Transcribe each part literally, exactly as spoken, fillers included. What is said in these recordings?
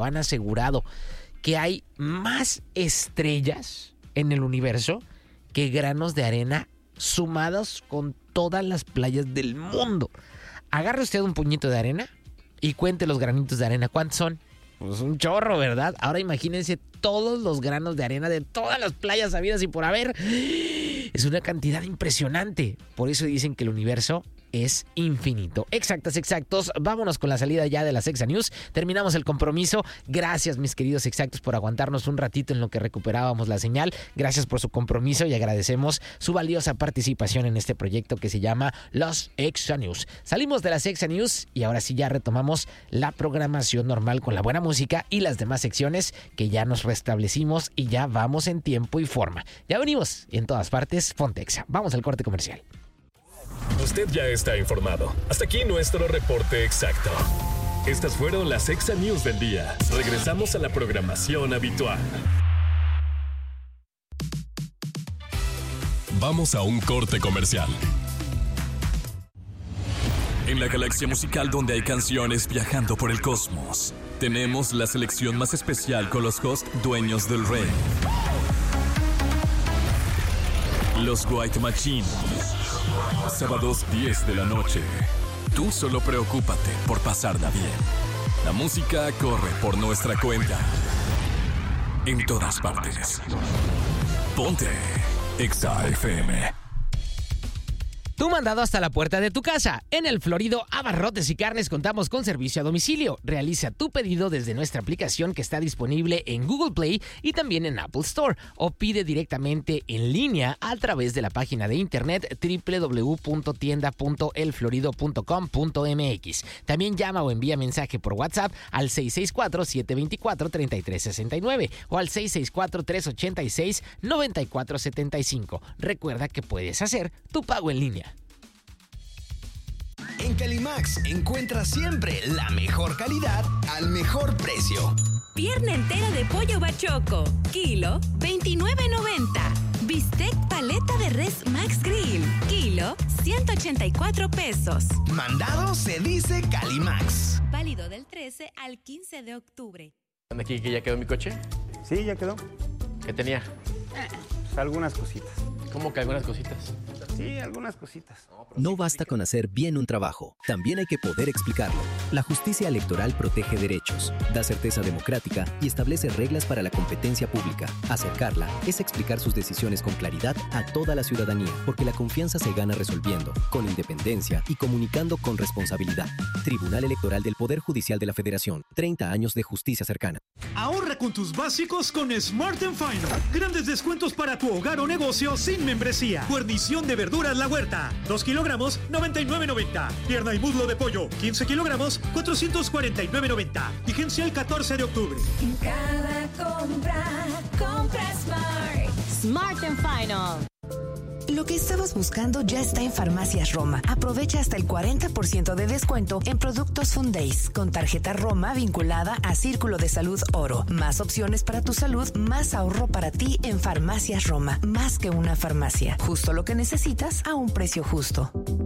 han asegurado que hay más estrellas en el universo que granos de arena sumados con todas las playas del mundo. Agarre usted un puñito de arena y cuente los granitos de arena. ¿Cuántos son? Pues un chorro, ¿verdad? Ahora imagínense todos los granos de arena de todas las playas habidas y por haber. Es una cantidad impresionante. Por eso dicen que el universo es infinito. Exactas, exactos. Vámonos con la salida ya de las Exa News. Terminamos el compromiso. Gracias, mis queridos exactos, por aguantarnos un ratito en lo que recuperábamos la señal. Gracias por su compromiso y agradecemos su valiosa participación en este proyecto que se llama Los Exa News. Salimos de las Exa News y ahora sí ya retomamos la programación normal con la buena música y las demás secciones que ya nos restablecimos y ya vamos en tiempo y forma. Ya venimos y en todas partes, ponte Exa. Vamos al corte comercial. Usted ya está informado. Hasta aquí nuestro reporte exacto. Estas fueron las Exa News del día. Regresamos a la programación habitual. Vamos a un corte comercial. En la galaxia musical donde hay canciones viajando por el cosmos, tenemos la selección más especial con los hosts dueños del rey. Los White Machine. Sábados diez de la noche. Tú solo preocúpate por pasarla bien. La música corre por nuestra cuenta. En todas partes. Ponte Exa F M. Tu mandado hasta la puerta de tu casa. En el Florido Abarrotes y Carnes contamos con servicio a domicilio. Realiza tu pedido desde nuestra aplicación que está disponible en Google Play y también en Apple Store. O pide directamente en línea a través de la página de internet doble u doble u doble u punto tienda punto el florido punto com punto m x. También llama o envía mensaje por WhatsApp al seis seis cuatro, siete dos cuatro, tres tres seis nueve o al seis seis cuatro, tres ocho seis, nueve cuatro siete cinco. Recuerda que puedes hacer tu pago en línea. En Calimax encuentras siempre la mejor calidad al mejor precio. Pierna entera de pollo bachoco, kilo veintinueve noventa. Bistec paleta de res Max Grill, kilo ciento ochenta y cuatro pesos. Mandado se dice Calimax. Válido del trece al quince de octubre. ¿Aquí que ya quedó mi coche? Sí, ya quedó. ¿Qué tenía? Pues algunas cositas. ¿Cómo que algunas cositas? Sí, algunas cositas. No basta con hacer bien un trabajo, también hay que poder explicarlo. La justicia electoral protege derechos, da certeza democrática y establece reglas para la competencia pública. Acercarla es explicar sus decisiones con claridad a toda la ciudadanía, porque la confianza se gana resolviendo, con independencia y comunicando con responsabilidad. Tribunal Electoral del Poder Judicial de la Federación. treinta años de justicia cercana. Ahorra con tus básicos con Smart and Final. Grandes descuentos para tu hogar o negocio sin membresía. Guarnición de verduras La Huerta, dos kilogramos, noventa y nueve noventa. Pierna y muslo de pollo, quince kilogramos, cuatrocientos cuarenta y nueve noventa. Vigencia el catorce de octubre. En cada compra, compra Smart. Smart and Final. Lo que estabas buscando ya está en Farmacias Roma. Aprovecha hasta el cuarenta por ciento de descuento en productos Fundays con tarjeta Roma vinculada a Círculo de Salud Oro. Más opciones para tu salud, más ahorro para ti en Farmacias Roma. Más que una farmacia. Justo lo que necesitas a un precio justo.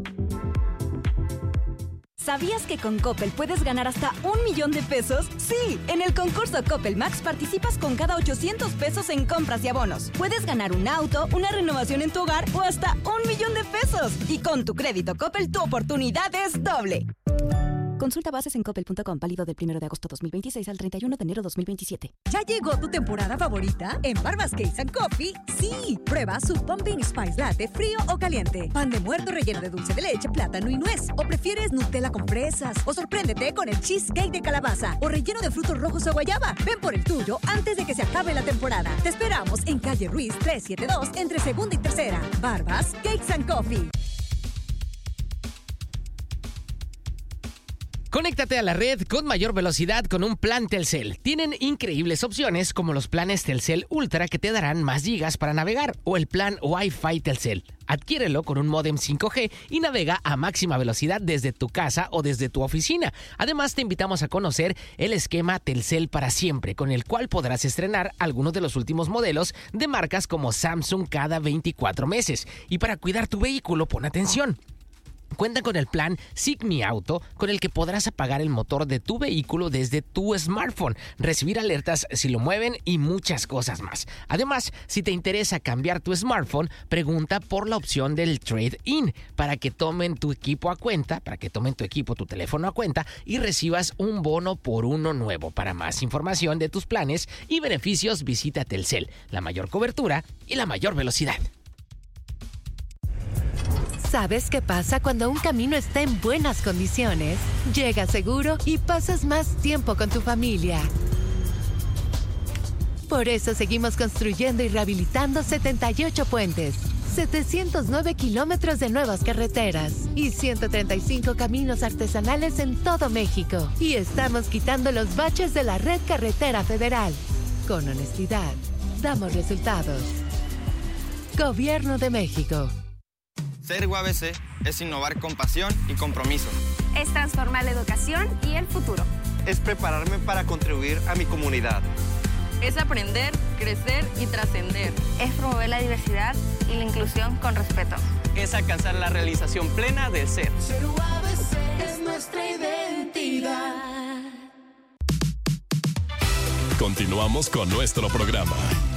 ¿Sabías que con Coppel puedes ganar hasta un millón de pesos? Sí, en el concurso Coppel Max participas con cada ochocientos pesos en compras y abonos. Puedes ganar un auto, una renovación en tu hogar o hasta un millón de pesos. Y con tu crédito Coppel, tu oportunidad es doble. Consulta bases en coppel punto com, válido del primero de agosto dos mil veintiséis al treinta y uno de enero dos mil veintisiete. ¿Ya llegó tu temporada favorita? En Barbas Cakes and Coffee, sí. Prueba su Pumping Spice Latte frío o caliente. Pan de muerto relleno de dulce de leche, plátano y nuez. ¿O prefieres Nutella con fresas? ¿O sorpréndete con el cheesecake de calabaza? ¿O relleno de frutos rojos o guayaba? Ven por el tuyo antes de que se acabe la temporada. Te esperamos en calle Ruiz trescientos setenta y dos entre segunda y tercera. Barbas Cakes and Coffee. Conéctate a la red con mayor velocidad con un plan Telcel. Tienen increíbles opciones como los planes Telcel Ultra que te darán más gigas para navegar o el plan Wi-Fi Telcel. Adquiérelo con un módem cinco G y navega a máxima velocidad desde tu casa o desde tu oficina. Además, te invitamos a conocer el esquema Telcel para siempre, con el cual podrás estrenar algunos de los últimos modelos de marcas como Samsung cada veinticuatro meses. Y para cuidar tu vehículo, pon atención. Cuenta con el plan Sig Mi Auto, con el que podrás apagar el motor de tu vehículo desde tu smartphone, recibir alertas si lo mueven y muchas cosas más. Además, si te interesa cambiar tu smartphone, pregunta por la opción del trade-in para que tomen tu equipo a cuenta, para que tomen tu equipo, tu teléfono a cuenta y recibas un bono por uno nuevo. Para más información de tus planes y beneficios, visita Telcel, la mayor cobertura y la mayor velocidad. ¿Sabes qué pasa cuando un camino está en buenas condiciones? Llegas seguro y pasas más tiempo con tu familia. Por eso seguimos construyendo y rehabilitando setenta y ocho puentes, setecientos nueve kilómetros de nuevas carreteras y ciento treinta y cinco caminos artesanales en todo México. Y estamos quitando los baches de la red carretera federal. Con honestidad, damos resultados. Gobierno de México. Ser U A B C es innovar con pasión y compromiso. Es transformar la educación y el futuro. Es prepararme para contribuir a mi comunidad. Es aprender, crecer y trascender. Es promover la diversidad y la inclusión con respeto. Es alcanzar la realización plena del ser. Ser U A B C es nuestra identidad. Continuamos con nuestro programa.